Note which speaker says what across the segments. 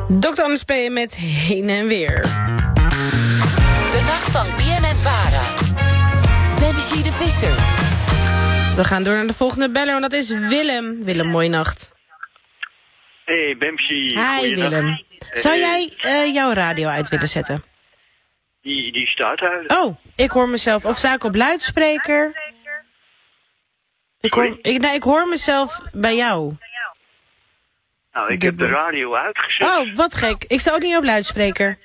Speaker 1: Dr. Anders P. met Heen en Weer.
Speaker 2: De nacht van BNN-Vara. Bemsie de Visser.
Speaker 1: We gaan door naar de volgende beller, en dat is Willem. Willem, mooie nacht.
Speaker 3: Hey, Bemsie.
Speaker 1: Hi, Willem. Zou jij jouw radio uit willen zetten?
Speaker 3: Die staat uit.
Speaker 1: Oh, ik hoor mezelf. Of sta ik op luidspreker? Ik hoor mezelf bij jou.
Speaker 3: Nou, ik heb de radio uitgezet.
Speaker 1: Oh, wat gek. Ik sta ook niet op luidspreker.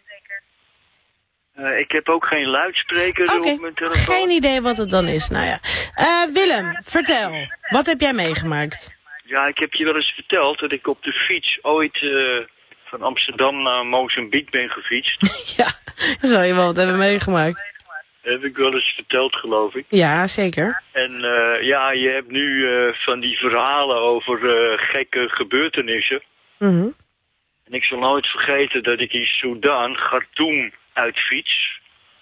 Speaker 3: Ik heb ook geen luidspreker op mijn telefoon.
Speaker 1: Geen idee wat het dan is. Nou ja. Willem, vertel. Wat heb jij meegemaakt?
Speaker 3: Ja, ik heb je wel eens verteld dat ik op de fiets ooit van Amsterdam naar Mozambique ben gefietst.
Speaker 1: Ja, zou je wel wat hebben meegemaakt.
Speaker 3: Heb ik wel eens verteld, geloof ik.
Speaker 1: Ja, zeker.
Speaker 3: En je hebt nu van die verhalen over gekke gebeurtenissen.
Speaker 1: Mm-hmm.
Speaker 3: En ik zal nooit vergeten dat ik in Sudan, Khartoum, uitfiets.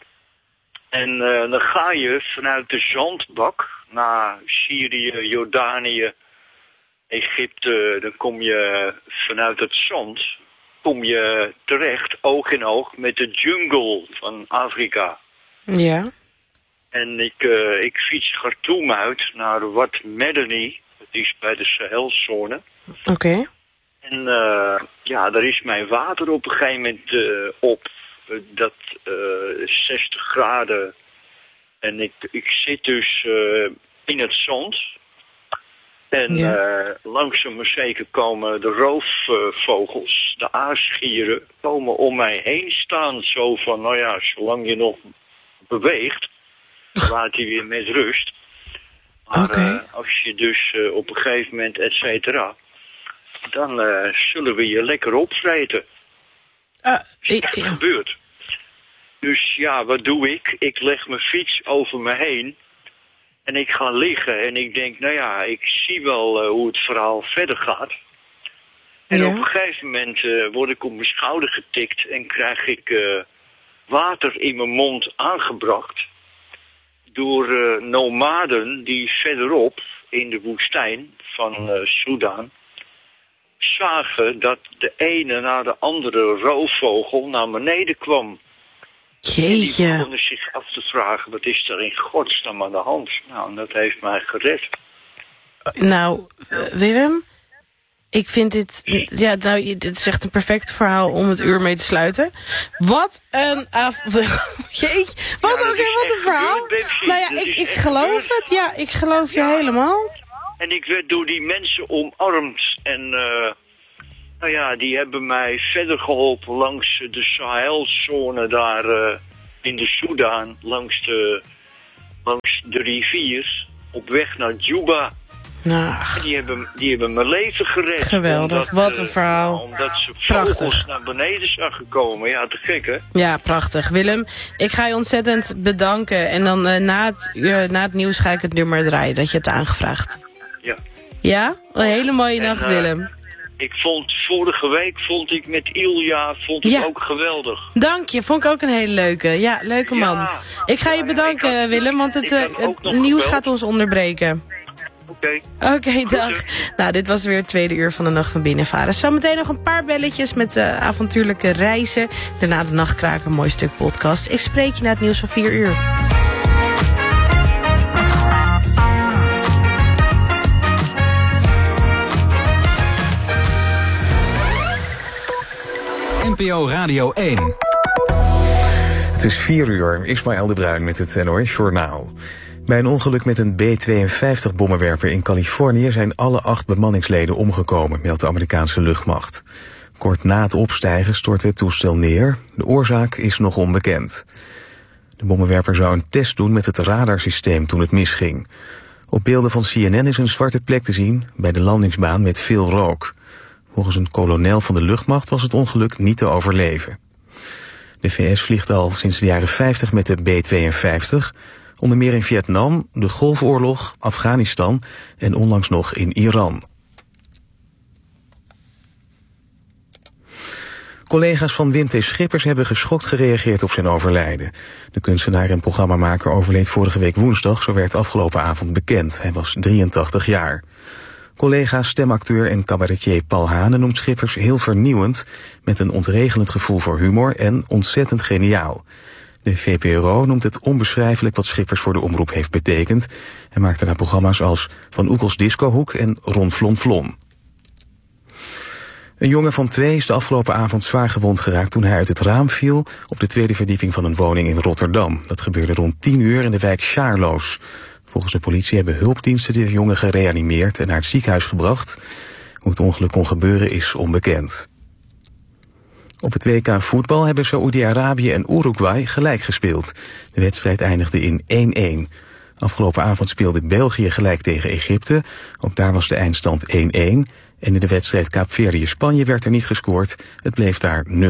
Speaker 3: En dan ga je vanuit de zandbak naar Syrië, Jordanië, Egypte. Dan kom je vanuit het zand, kom je terecht, oog in oog, met de jungle van Afrika.
Speaker 1: Ja.
Speaker 3: En ik fiets Khartoum uit naar Wad Medani. Dat is bij de Sahelzone.
Speaker 1: Oké.
Speaker 3: En daar is mijn water op een gegeven moment op. Dat 60 graden. En ik zit dus in het zand. En langzaam maar zeker komen de roofvogels, de aasgieren, komen om mij heen staan. Zo van, nou ja, zolang je nog beweegt, laat hij weer met rust. Maar als je dus op een gegeven moment, et cetera, dan zullen we je lekker opvreten. Is dat gebeurd? Dus ja, wat doe ik? Ik leg mijn fiets over me heen en ik ga liggen en ik denk, nou ja, ik zie wel hoe het verhaal verder gaat. En op een gegeven moment word ik op mijn schouder getikt en krijg ik water in mijn mond aangebracht door nomaden die verderop in de woestijn van Sudan zagen dat de ene na de andere roofvogel naar beneden kwam.
Speaker 1: Jeetje.
Speaker 3: En die begonnen zich af te vragen, wat is er in godsnaam aan de hand? Nou, en dat heeft mij gered.
Speaker 1: Nou, Willem, ik vind dit... Ja, nou, dit is echt een perfect verhaal om het uur mee te sluiten. Wat een... Jeetje, wat een verhaal. Nou ja, ik geloof het. Ja, ik geloof je helemaal.
Speaker 3: En ik werd door die mensen omarmd. En die hebben mij verder geholpen langs de Sahelzone daar in de Sudan. Langs de rivier. Op weg naar Juba.
Speaker 1: Nou,
Speaker 3: die hebben mijn leven gered.
Speaker 1: Geweldig, wat een verhaal.
Speaker 3: Omdat ze vogels naar beneden zagen komen. Ja, te gek, hè?
Speaker 1: Ja, prachtig. Willem, ik ga je ontzettend bedanken. En dan na het nieuws ga ik het nummer draaien dat je hebt aangevraagd.
Speaker 3: Ja.
Speaker 1: Ja? Een hele mooie nacht, Willem.
Speaker 3: Vorige week met Ilja ook geweldig. Dank
Speaker 1: je, vond ik ook een hele leuke. Ja, leuke man. Ja, ik ga je bedanken, Willem, want het nieuws gaat ons onderbreken. Oké, dag. Nou, dit was weer het tweede uur van de Nacht van BNN-Vara. Zometeen nog een paar belletjes met avontuurlijke reizen. Daarna de Nachtkraker, een mooi stuk podcast. Ik spreek je na het nieuws van 4 uur.
Speaker 4: NPO Radio 1.
Speaker 5: Het is 4 uur. Ismaël de Bruin met het NOS Journaal. Bij een ongeluk met een B-52-bommenwerper in Californië zijn alle 8 bemanningsleden omgekomen, meldt de Amerikaanse luchtmacht. Kort na het opstijgen stortte het toestel neer. De oorzaak is nog onbekend. De bommenwerper zou een test doen met het radarsysteem toen het misging. Op beelden van CNN is een zwarte plek te zien bij de landingsbaan met veel rook. Volgens een kolonel van de luchtmacht was het ongeluk niet te overleven. De VS vliegt al sinds de jaren 50 met de B-52... onder meer in Vietnam, de Golfoorlog, Afghanistan en onlangs nog in Iran. Collega's van Wim T. Schippers hebben geschokt gereageerd op zijn overlijden. De kunstenaar en programmamaker overleed vorige week woensdag, zo werd afgelopen avond bekend. Hij was 83 jaar. Collega stemacteur en cabaretier Paul Hane noemt Schippers heel vernieuwend, met een ontregelend gevoel voor humor en ontzettend geniaal. De VPRO noemt het onbeschrijfelijk wat Schippers voor de omroep heeft betekend en maakt daarna programma's als Van Oekels Discohoek en Ron Flon Flon. Een jongen van 2 is de afgelopen avond zwaar gewond geraakt toen hij uit het raam viel op de 2e verdieping van een woning in Rotterdam. Dat gebeurde rond 10 uur in de wijk Sjaarloos. Volgens de politie hebben hulpdiensten de jongen gereanimeerd en naar het ziekenhuis gebracht. Hoe het ongeluk kon gebeuren is onbekend. Op het WK voetbal hebben Saoedi-Arabië en Uruguay gelijk gespeeld. De wedstrijd eindigde in 1-1. Afgelopen avond speelde België gelijk tegen Egypte. Ook daar was de eindstand 1-1. En in de wedstrijd Kaapverdië-Spanje werd er niet gescoord. Het bleef daar 0-0.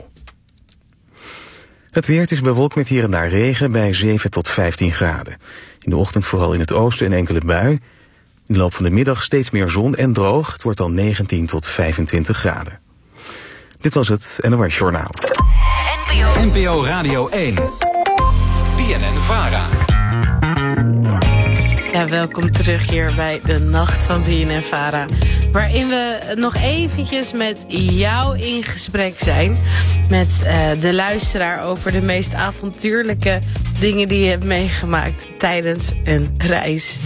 Speaker 5: Het weer, het is bewolkt met hier en daar regen bij 7 tot 15 graden. In de ochtend vooral in het oosten een enkele bui. In de loop van de middag steeds meer zon en droog. Het wordt dan 19 tot 25 graden. Dit was het NOS Journaal.
Speaker 4: NPO Radio 1. BNN-VARA.
Speaker 1: Ja, welkom terug hier bij de Nacht van BNN-VARA. Waarin we nog eventjes met jou in gesprek zijn. Met de luisteraar over de meest avontuurlijke dingen die je hebt meegemaakt tijdens een reis.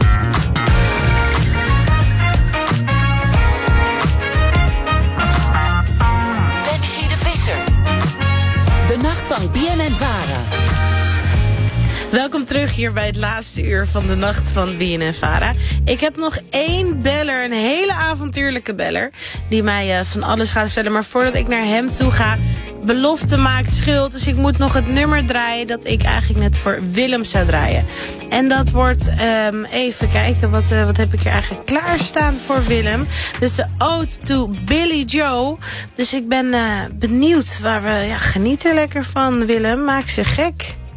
Speaker 2: Dempsey de Visser. De Nacht van BNN-VARA.
Speaker 1: Welkom terug hier bij het laatste uur van de Nacht van BNN-VARA. Ik heb nog 1 beller, een hele avontuurlijke beller, die mij van alles gaat vertellen. Maar voordat ik naar hem toe ga, belofte maakt schuld. Dus ik moet nog het nummer draaien dat ik eigenlijk net voor Willem zou draaien. En dat wordt, even kijken, wat heb ik hier eigenlijk klaarstaan voor Willem. Dus de Ode to Billy Joe. Dus ik ben benieuwd waar we, geniet er lekker van Willem, maak ze gek.